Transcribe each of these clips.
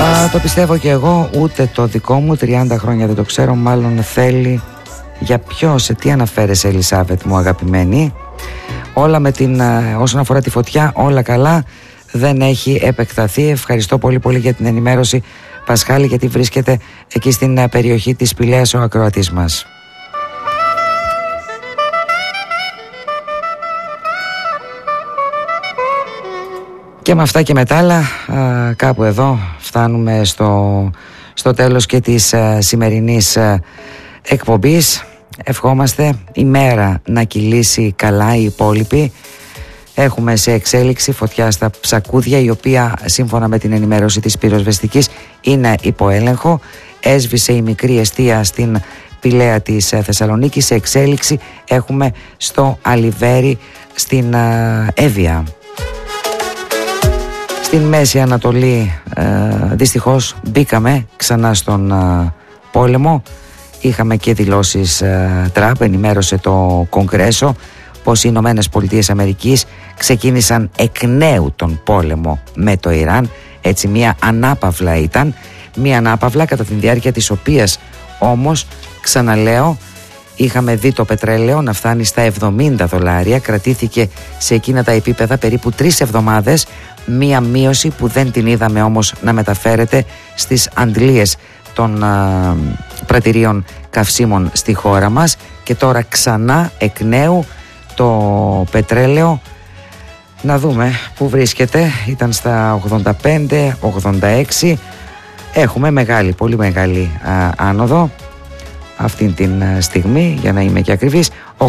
Το πιστεύω και εγώ, ούτε το δικό μου, 30 χρόνια δεν το ξέρω, μάλλον θέλει. Για ποιο, σε τι αναφέρεσαι Ελισάβετ μου αγαπημένη? Όλα με την, όσον αφορά τη φωτιά, όλα καλά, δεν έχει επεκταθεί. Ευχαριστώ πολύ πολύ για την ενημέρωση Πασχάλη, γιατί βρίσκεται εκεί στην περιοχή της Πηλαίας ο ακροατής μας. Και με αυτά και με τα άλλα, κάπου εδώ φτάνουμε στο τέλος και της σημερινής εκπομπής. Ευχόμαστε η μέρα να κυλήσει καλά οι υπόλοιποι. Έχουμε σε εξέλιξη φωτιά στα Ψακούδια, η οποία σύμφωνα με την ενημέρωση της πυροσβεστικής είναι υπό έλεγχο. Έσβησε η μικρή εστία στην Πηλαία της Θεσσαλονίκης. Σε εξέλιξη έχουμε στο Αλιβέρι στην Εύβοια. Στην Μέση Ανατολή δυστυχώς μπήκαμε ξανά στον πόλεμο. Είχαμε και δηλώσεις Τραμπ, ενημέρωσε το Κογκρέσο πως οι Ηνωμένες Πολιτείες Αμερικής ξεκίνησαν εκ νέου τον πόλεμο με το Ιράν. Έτσι μια ανάπαυλα ήταν, μια ανάπαυλα κατά τη διάρκεια της οποίας όμως, ξαναλέω, είχαμε δει το πετρέλαιο να φτάνει στα $70, κρατήθηκε σε εκείνα τα επίπεδα περίπου 3 εβδομάδες, μία μείωση που δεν την είδαμε όμως να μεταφέρεται στις αντλίες των πρατηρίων καυσίμων στη χώρα μας, και τώρα ξανά εκ νέου το πετρέλαιο να δούμε που βρίσκεται, ήταν στα 85-86, έχουμε μεγάλη, πολύ μεγάλη άνοδο αυτήν την στιγμή, για να είμαι και ακριβής,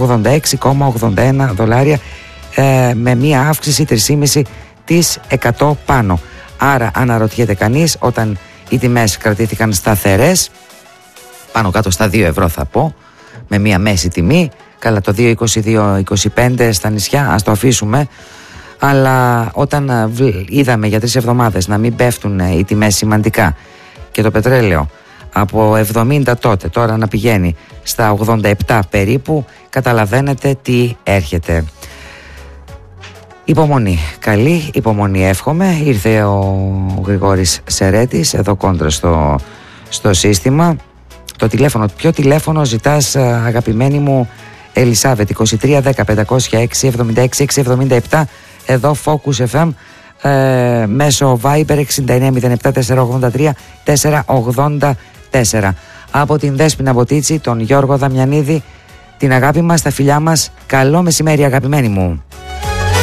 $86,81 με μία αύξηση 3,5% πάνω. Άρα αναρωτιέται κανείς, όταν οι τιμές κρατήθηκαν σταθερές πάνω κάτω στα 2 ευρώ θα πω, με μία μέση τιμή, καλά το 2,22-25 στα νησιά ας το αφήσουμε, αλλά όταν είδαμε για 3 εβδομάδες να μην πέφτουν οι τιμές σημαντικά και το πετρέλαιο από 70 τότε τώρα να πηγαίνει στα 87 περίπου, καταλαβαίνετε τι έρχεται. Υπομονή, καλή υπομονή εύχομαι. Ήρθε ο Γρηγόρης Σερέτης εδώ κόντρα στο σύστημα. Το τηλέφωνο, ποιο τηλέφωνο ζητάς αγαπημένη μου Ελισάβετ? 23 10 506 76 677, εδώ Focus FM, μέσω Viber 6907 483 484. Από την Δέσποινα Μποτίτσι, τον Γιώργο Δαμιανίδη, την αγάπη μας, τα φιλιά μας, καλό μεσημέρι αγαπημένη μου.